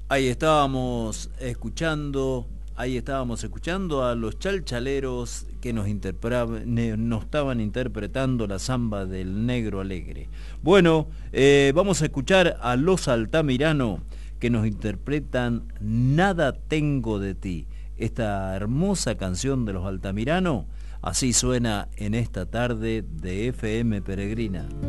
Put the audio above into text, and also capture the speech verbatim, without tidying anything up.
Ahí estábamos escuchando, ahí estábamos escuchando a los chalchaleros que nos, nos estaban interpretando la samba del Negro Alegre. Bueno, eh, vamos a escuchar a los Altamirano que nos interpretan Nada tengo de ti. Esta hermosa canción de los Altamirano, así suena en esta tarde de F M Peregrina.